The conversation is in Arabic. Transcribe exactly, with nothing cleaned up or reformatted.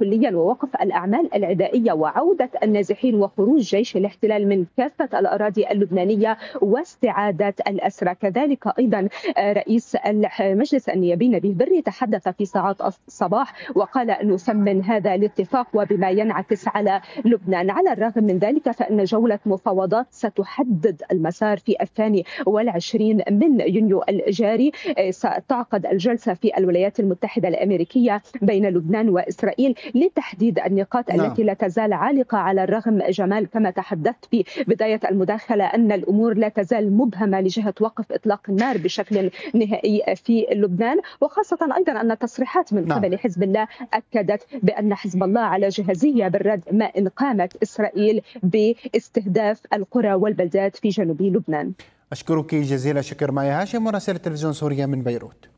كليا ووقف الأعمال العدائية وعودة النازحين وخروج جيش الاحتلال من كافة الأراضي اللبنانية واستعادة الأسرى. كذلك أيضا رئيس المجلس النيابي نبيه بري تحدث في ساعات الصباح وقال أنه ثمن هذا الاتفاق وبما ينعكس على لبنان. على الرغم من ذلك فإن جولة مفاوضات ستحدد المسار في الثاني والعشرين من يونيو الجاري. ستعقد الجلسة في الولايات المتحدة الأمريكية بين لبنان وإسرائيل لتحديد النقاط نعم. التي لا تزال عالقة. على الرغم جمال كما تحدثت في بداية المداخلة أن الأمور لا تزال مبهمة لجهة وقف إطلاق النار بشكل نهائي في لبنان، وخاصة أيضا أن تصريحات من قبل نعم. حزب الله أكدت بأن حزب الله على جاهزية بالرد ما إن قامت إسرائيل باستهداف القرى والبلدات في جنوب لبنان. أشكرك جزيل الشكر. معي هاشم مراسل تلفزيون سوريا من بيروت.